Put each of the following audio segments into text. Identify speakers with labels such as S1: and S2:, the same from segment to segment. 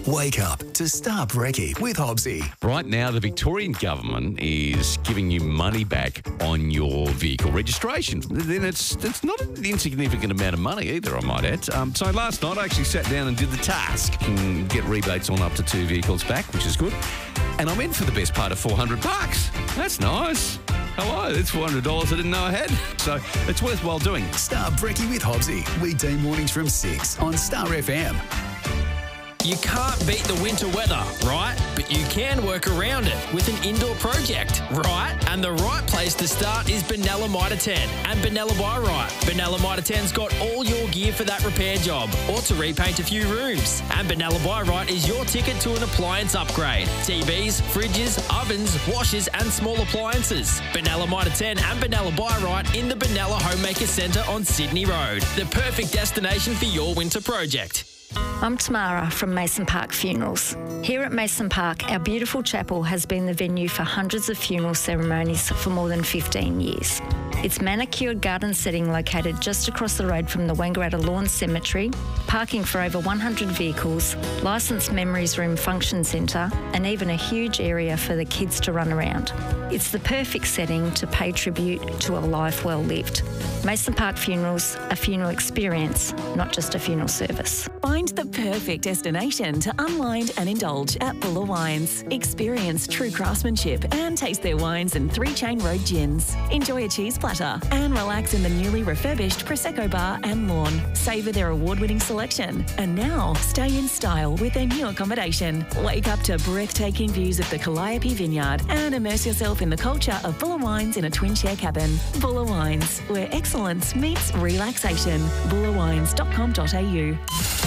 S1: Wake up to Star Brekkie with Hobbsy.
S2: Right now, the Victorian government is giving you money back on your vehicle registration. Then it's not an insignificant amount of money either, I might add. So last night, I actually sat down and did the task. You can get rebates on up to 2 vehicles back, which is good. And I'm in for the best part of $400. That's nice. Hello, that's $400 I didn't know I had. So it's worthwhile doing.
S1: Star Brekkie with Hobbsy. Weekday mornings from 6 on Star FM.
S3: You can't beat the winter weather, right? But you can work around it with an indoor project, right? And the right place to start is Benalla Mitre 10 and Benalla Buy Right. Benalla Mitre 10's got all your gear for that repair job or to repaint a few rooms. And Benalla Buy Right is your ticket to an appliance upgrade. TVs, fridges, ovens, washers and small appliances. Benalla Mitre 10 and Benalla Buy Right in the Benalla Homemaker Centre on Sydney Road. The perfect destination for your winter project.
S4: I'm Tamara from Mason Park Funerals. Here at Mason Park, our beautiful chapel has been the venue for hundreds of funeral ceremonies for more than 15 years. It's manicured garden setting located just across the road from the Wangaratta Lawn Cemetery, parking for over 100 vehicles, licensed memories room function centre, and even a huge area for the kids to run around. It's the perfect setting to pay tribute to a life well lived. Mason Park Funerals, a funeral experience, not just a funeral service.
S5: Find the perfect destination to unwind and indulge at Bulla Wines. Experience true craftsmanship and taste their wines and 3 Chain Road gins. Enjoy a cheese platter and relax in the newly refurbished Prosecco bar and lawn. Savour their award-winning selection. And now, stay in style with their new accommodation. Wake up to breathtaking views of the Calliope Vineyard and immerse yourself in the culture of Bulla Wines in a twin-share cabin. Bulla Wines, where excellence meets relaxation. bullawines.com.au.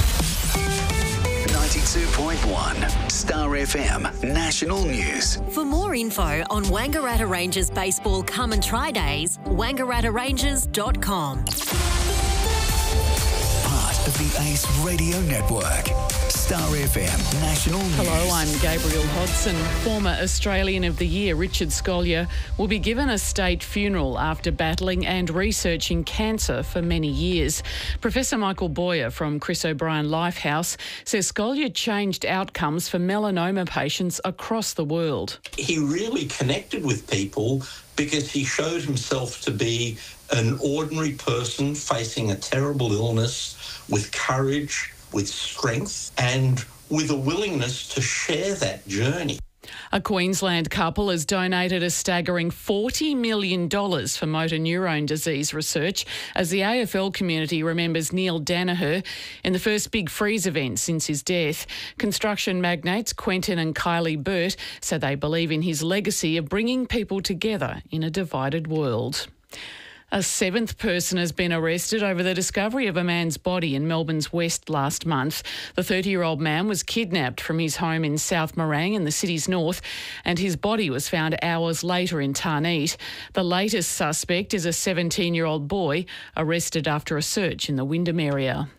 S1: 92.1 Star FM National News.
S6: For more info on Wangaratta Rangers Baseball Come and Try Days, wangarattaRangers.com.
S1: Part of the Ace Radio Network. Star FM National News.
S7: Hello, I'm Gabriel Hodson. Former Australian of the Year Richard Scolyer will be given a state funeral after battling and researching cancer for many years. Professor Michael Boyer from Chris O'Brien Lifehouse says Scolyer changed outcomes for melanoma patients across the world.
S8: He really connected with people because he showed himself to be an ordinary person facing a terrible illness with courage, with strength and with a willingness to share that journey.
S7: A Queensland couple has donated a staggering $40 million for motor neurone disease research as the AFL community remembers Neil Danaher in the first Big Freeze event since his death. Construction magnates Quentin and Kylie Burt say they believe in his legacy of bringing people together in a divided world. A 7th person has been arrested over the discovery of a man's body in Melbourne's West last month. The 30-year-old man was kidnapped from his home in South Morang in the city's north, and his body was found hours later in Tarneit. The latest suspect is a 17-year-old boy arrested after a search in the Wyndham area.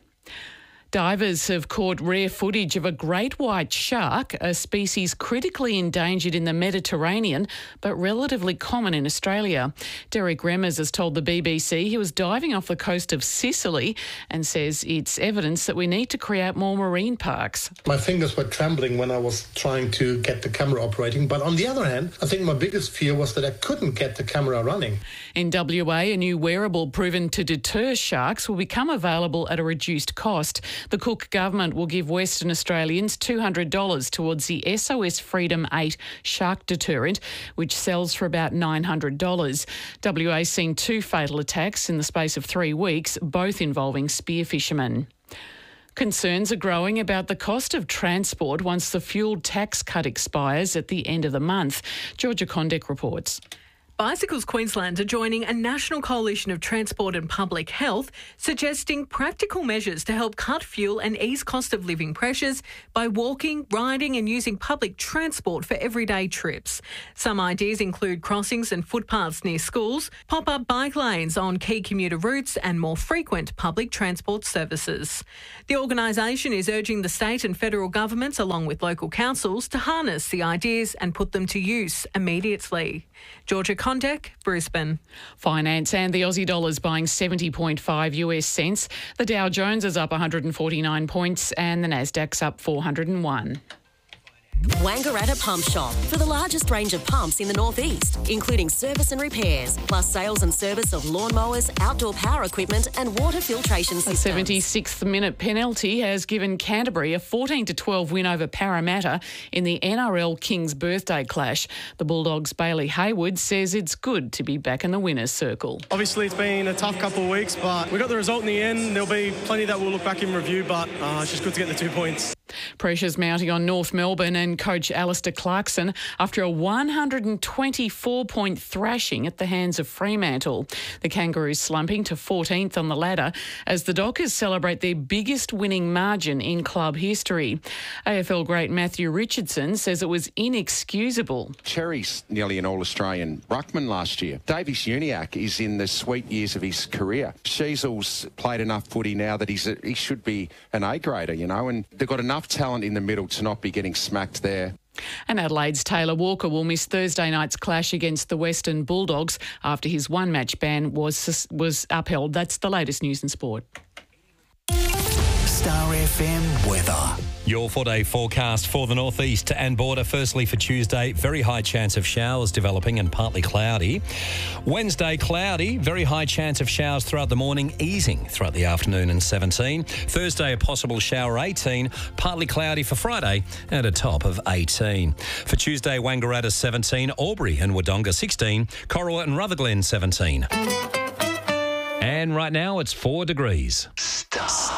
S7: Divers have caught rare footage of a great white shark, a species critically endangered in the Mediterranean but relatively common in Australia. Derek Remmers has told the BBC he was diving off the coast of Sicily and says it's evidence that we need to create more marine parks.
S9: My fingers were trembling when I was trying to get the camera operating, but on the other hand, I think my biggest fear was that I couldn't get the camera running.
S7: In WA, a new wearable proven to deter sharks will become available at a reduced cost. The Cook government will give Western Australians $200 towards the SOS Freedom 8 shark deterrent, which sells for about $900. WA's seen 2 fatal attacks in the space of 3 weeks, both involving spear fishermen. Concerns are growing about the cost of transport once the fuel tax cut expires at the end of the month. Georgia Condek reports.
S10: Bicycles Queensland are joining a national coalition of transport and public health, suggesting practical measures to help cut fuel and ease cost of living pressures by walking, riding and using public transport for everyday trips. Some ideas include crossings and footpaths near schools, pop-up bike lanes on key commuter routes and more frequent public transport services. The organisation is urging the state and federal governments, along with local councils, to harness the ideas and put them to use immediately. Georgia Condek, Brisbane.
S7: Finance and the Aussie dollar's buying 70.5 US cents. The Dow Jones is up 149 points and the Nasdaq's up 401.
S6: Wangaratta Pump Shop for the largest range of pumps in the northeast, including service and repairs, plus sales and service of lawnmowers, outdoor power equipment and water filtration systems.
S7: A 76th minute penalty has given Canterbury a 14-12 win over Parramatta in the NRL Kings birthday clash. The Bulldogs' Bailey Hayward says it's good to be back in the winner's circle.
S11: Obviously it's been a tough couple of weeks, but we got the result in the end. There'll be plenty that we'll look back in review, but it's just good to get the 2 points.
S7: Pressures mounting on North Melbourne and coach Alistair Clarkson after a 124-point thrashing at the hands of Fremantle. The Kangaroos slumping to 14th on the ladder as the Dockers celebrate their biggest winning margin in club history. AFL great Matthew Richardson says it was inexcusable.
S12: Cherry's nearly an All-Australian ruckman last year. Davies Uniacke is in the sweet years of his career. Sheasel's played enough footy now that he should be an A-grader, you know, and they've got enough talent in the middle to not be getting smacked there.
S7: And Adelaide's Taylor Walker will miss Thursday night's clash against the Western Bulldogs after his one-match ban was upheld. That's the latest news in sport.
S1: Star FM weather.
S13: Your 4-day forecast for the northeast and border. Firstly, for Tuesday, very high chance of showers developing and partly cloudy. Wednesday, cloudy, very high chance of showers throughout the morning, easing throughout the afternoon and 17. Thursday, a possible shower, 18. Partly cloudy for Friday and a top of 18. For Tuesday, Wangaratta 17, Albury and Wodonga 16, Corowa and Rutherglen 17. And right now, it's 4 degrees.
S1: Star.